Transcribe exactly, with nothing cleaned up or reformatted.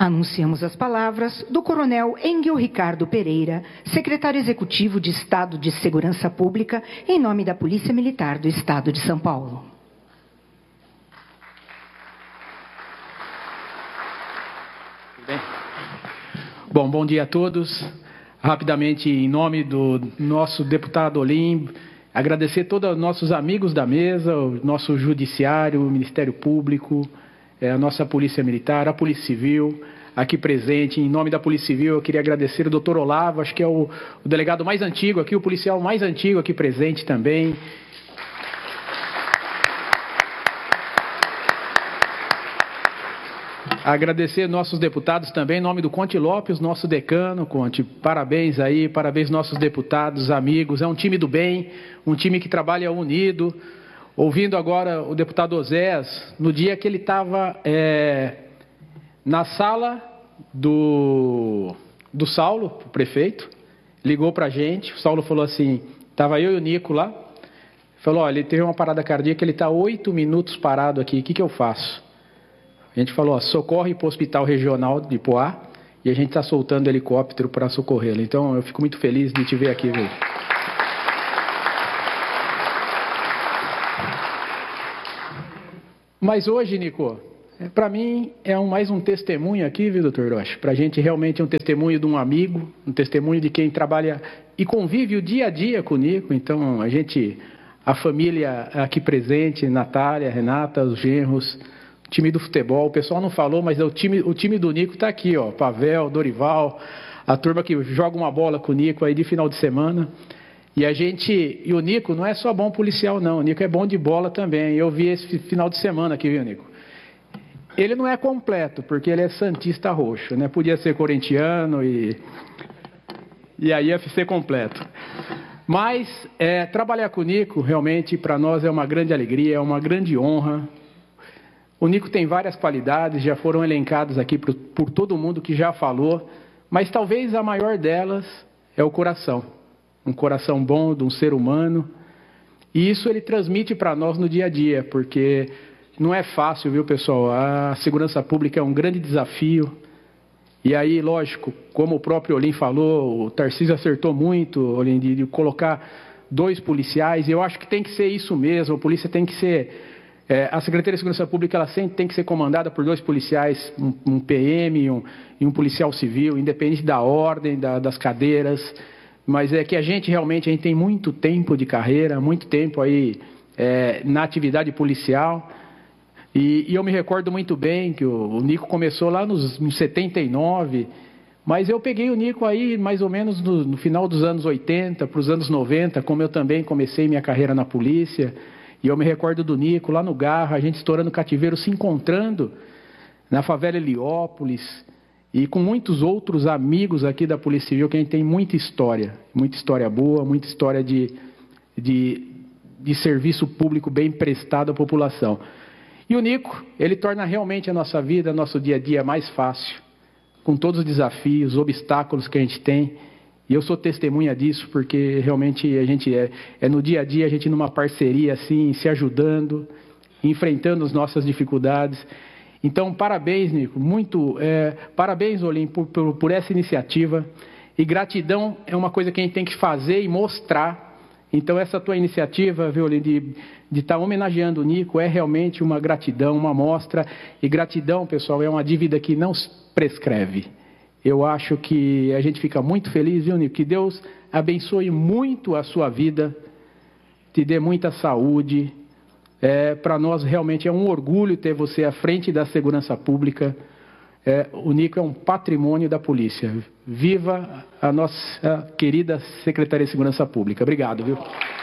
Anunciamos as palavras do Coronel Engel Ricardo Pereira, secretário executivo de Estado de Segurança Pública, em nome da Polícia Militar do Estado de São Paulo. Bem. Bom, bom dia a todos. Rapidamente, em nome do nosso deputado Olim, agradecer a todos os nossos amigos da mesa, o nosso judiciário, o Ministério Público, a nossa Polícia Militar, a Polícia Civil, aqui presente. Em nome da Polícia Civil, eu queria agradecer o doutor Olavo, acho que é o, o delegado mais antigo aqui, o policial mais antigo aqui presente também. Agradecer nossos deputados também, em nome do Conte Lopes, nosso decano. Conte, parabéns aí, parabéns nossos deputados, amigos. É um time do bem, um time que trabalha unido. Ouvindo agora o deputado Oséias, no dia que ele estava é, na sala do, do Saulo, o prefeito, ligou para a gente, o Saulo falou assim, estava eu e o Nico lá, falou, olha, ele teve uma parada cardíaca, ele está oito minutos parado aqui, o que, que eu faço? A gente falou, ó, socorre para o Hospital Regional de Poá, e a gente está soltando helicóptero para socorrê-lo. Então, eu fico muito feliz de te ver aqui, viu? Mas hoje, Nico, para mim é um, mais um testemunho aqui, viu, doutor Hiroshi? Para a gente realmente é um testemunho de um amigo, um testemunho de quem trabalha e convive o dia a dia com o Nico. Então, a gente, a família aqui presente, Natália, Renata, os genros, o time do futebol, o pessoal não falou, mas é o, time, o time do Nico está aqui, ó, Pavel, Dorival, a turma que joga uma bola com o Nico aí de final de semana. E a gente, e o Nico não é só bom policial não, o Nico é bom de bola também. Eu vi esse final de semana aqui, viu, Nico? Ele não é completo, porque ele é santista roxo, né? Podia ser corintiano e, e aí ia ser completo. Mas é, trabalhar com o Nico, realmente, para nós é uma grande alegria, é uma grande honra. O Nico tem várias qualidades, já foram elencadas aqui por, por todo mundo que já falou, mas talvez a maior delas é o coração. Um coração bom de um ser humano, e isso ele transmite para nós no dia a dia, porque não é fácil, viu, pessoal? A segurança pública é um grande desafio, e aí, lógico, como o próprio Olim falou, o Tarcísio acertou muito, Olim, de, de colocar dois policiais, e eu acho que tem que ser isso mesmo, a polícia tem que ser, é, a Secretaria de Segurança Pública ela sempre tem que ser comandada por dois policiais, um, um P M e um, e um policial civil, independente da ordem, da, das cadeiras. Mas é que a gente realmente a gente tem muito tempo de carreira, muito tempo aí é, na atividade policial. E, e eu me recordo muito bem que o, o Nico começou lá nos, nos setenta e nove, mas eu peguei o Nico aí mais ou menos no, no final dos anos oitenta, para os anos noventa, como eu também comecei minha carreira na polícia. E eu me recordo do Nico lá no Garra, a gente estourando cativeiro, se encontrando na favela Heliópolis, e com muitos outros amigos aqui da Polícia Civil, que a gente tem muita história, muita história boa, muita história de, de, de serviço público bem prestado à população. E o Nico, ele torna realmente a nossa vida, nosso dia a dia mais fácil, com todos os desafios, obstáculos que a gente tem. E eu sou testemunha disso, porque realmente a gente é, é no dia a dia, a gente numa parceria assim, se ajudando, enfrentando as nossas dificuldades. Então, parabéns, Nico, muito, é, parabéns, Olim, por, por, por essa iniciativa, e gratidão é uma coisa que a gente tem que fazer e mostrar. Então, essa tua iniciativa, viu, Olim, de estar tá homenageando o Nico, é realmente uma gratidão, uma mostra, e gratidão, pessoal, é uma dívida que não prescreve. Eu acho que a gente fica muito feliz, viu, Nico, que Deus abençoe muito a sua vida, te dê muita saúde. É, para nós realmente é um orgulho ter você à frente da segurança pública. É, o Nico é um patrimônio da polícia. Viva a nossa querida Secretaria de Segurança Pública. Obrigado, viu?